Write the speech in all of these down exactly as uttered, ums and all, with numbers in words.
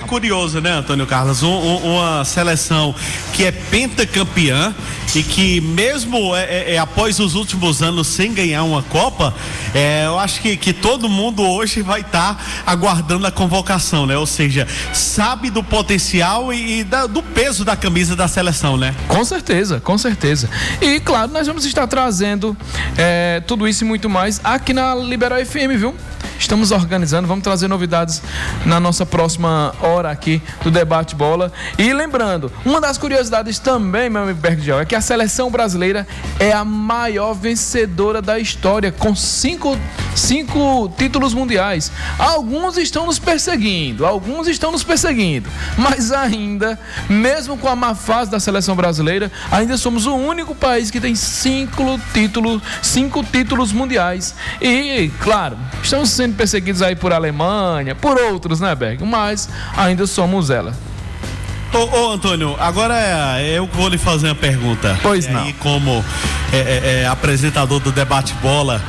curioso, né, Antônio Carlos? Um, um, uma seleção que é pentacampeã e que mesmo é, é, é, após os últimos anos sem ganhar uma Copa, é, eu acho que, que todo mundo hoje vai estar tá aguardando a convocação, né? Ou seja, sabe do potencial e, e da, do peso da camisa da seleção, né? Com certeza, com certeza. E claro, nós vamos estar trazendo é, tudo isso e muito mais aqui na Liberal F M, viu? Estamos organizando, vamos trazer novidades na nossa próxima hora aqui do Debate Bola. E lembrando, uma das curiosidades também, meu amigo Bergel, é que a seleção brasileira é a maior vencedora da história, com cinco, cinco títulos mundiais. Alguns estão nos perseguindo, alguns estão nos perseguindo, mas ainda, mesmo com a má fase da seleção brasileira, ainda somos o único país que tem cinco títulos, cinco títulos mundiais. E, claro, estamos sendo perseguidos aí por Alemanha, por outros, né, Berg? Mas ainda somos ela. Ô, ô Antônio, agora é, eu vou lhe fazer uma pergunta. Pois e não. Aí, como é, é, é, apresentador do Debate Bola,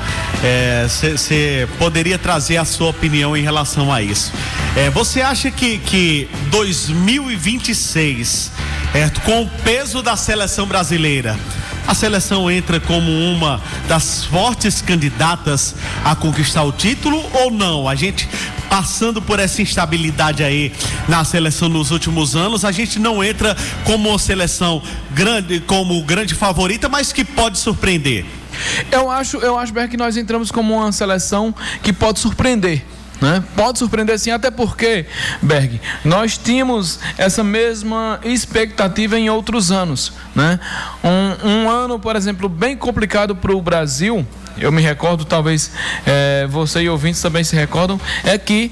você é, poderia trazer a sua opinião em relação a isso. É, você acha que, que dois mil e vinte e seis, é, com o peso da seleção brasileira, a seleção entra como uma das fortes candidatas a conquistar o título ou não? A gente, passando por essa instabilidade aí na seleção nos últimos anos, a gente não entra como uma seleção grande, como grande favorita, mas que pode surpreender. Eu acho, eu acho, Berg, que nós entramos como uma seleção que pode surpreender. Né? Pode surpreender sim, até porque, Berg, nós tínhamos essa mesma expectativa em outros anos, né? Um, um ano, por exemplo, bem complicado para o Brasil, eu me recordo, talvez é, você e ouvintes também se recordam, é que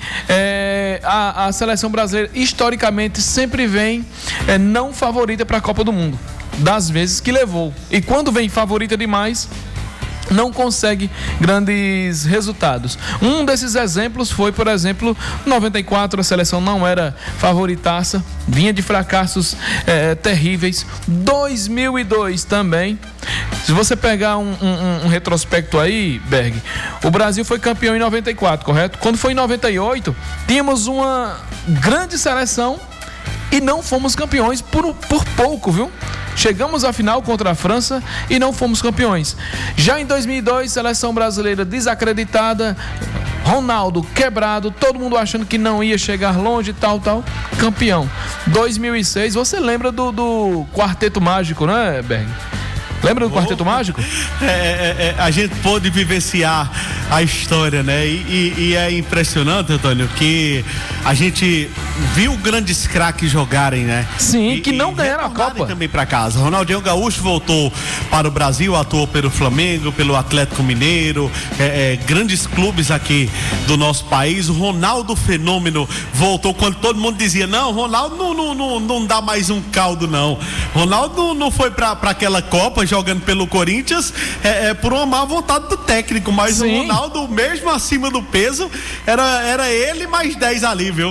é, a, a seleção brasileira historicamente sempre vem é, não favorita para a Copa do Mundo, das vezes que levou, e quando vem favorita demais, não consegue grandes resultados. Um desses exemplos foi, por exemplo, noventa e quatro, a seleção não era favoritaça, vinha de fracassos é, terríveis. dois mil e dois também. Se você pegar um, um, um retrospecto aí, Berg, o Brasil foi campeão em noventa e quatro, correto? Quando foi em noventa e oito, tínhamos uma grande seleção e não fomos campeões por, por pouco, viu? Chegamos à final contra a França e não fomos campeões. Já em dois mil e dois, seleção brasileira desacreditada, Ronaldo quebrado, todo mundo achando que não ia chegar longe, tal, tal, campeão. dois mil e seis, você lembra do, do Quarteto Mágico, né, Berg? Lembra do oh, Quarteto Mágico? É, é, é, a gente pôde vivenciar a história, né? E, e, e é impressionante, Antônio, que a gente viu grandes craques jogarem, né? Sim, e, que não ganharam a Copa. Também para casa. Ronaldinho Gaúcho voltou para o Brasil, atuou pelo Flamengo, pelo Atlético Mineiro, é, é, grandes clubes aqui do nosso país. O Ronaldo Fenômeno voltou quando todo mundo dizia: não, Ronaldo não, não, não, não dá mais um caldo, não. Ronaldo não, não foi para aquela Copa jogando pelo Corinthians é, é, por uma má vontade do técnico, mas sim, o Ronaldo, mesmo acima do peso, era, era ele mais dez ali, viu?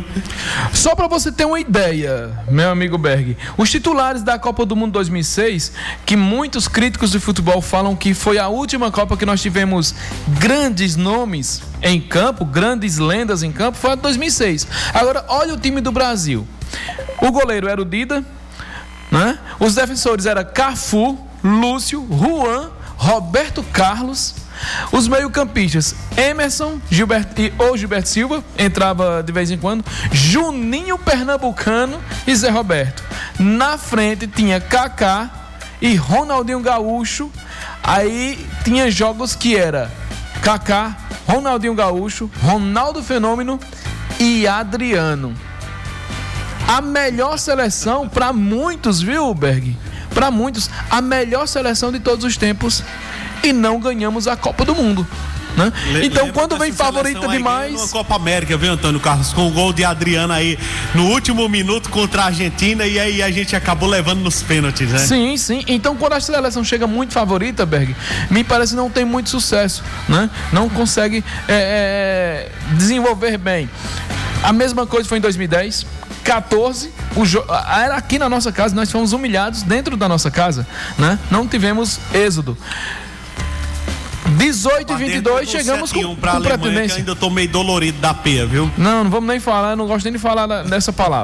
Só para você ter uma ideia, meu amigo Berg, os titulares da Copa do Mundo dois mil e seis, que muitos críticos de futebol falam que foi a última Copa que nós tivemos grandes nomes em campo, grandes lendas em campo, foi a de dois mil e seis. Agora, olha o time do Brasil. O goleiro era o Dida, né? Os defensores eram Cafu, Lúcio, Juan, Roberto Carlos. Os meio-campistas, Emerson, Gilberto e ou Gilberto Silva, entrava de vez em quando, Juninho Pernambucano e Zé Roberto. Na frente tinha Kaká e Ronaldinho Gaúcho. Aí tinha jogos que era Kaká, Ronaldinho Gaúcho, Ronaldo Fenômeno e Adriano. A melhor seleção para muitos, viu, Berg? Para muitos, a melhor seleção de todos os tempos, e não ganhamos a Copa do Mundo, né? Le- então quando vem favorita demais, uma Copa América, viu, Antônio Carlos, com o gol de Adriano aí no último minuto contra a Argentina, e aí a gente acabou levando nos pênaltis, né? Sim, sim. Então quando a seleção chega muito favorita, Berg, me parece que não tem muito sucesso, né? Não consegue é, desenvolver bem. A mesma coisa foi em dois mil e dez, catorze, o jo- era aqui na nossa casa, nós fomos humilhados dentro da nossa casa, né? Não tivemos êxodo. dezoito e vinte e dois, chegamos com, com pra Alemanha, que ainda tô meio dolorido da peia, viu? Não, não vamos nem falar, não gosto nem de falar dessa palavra.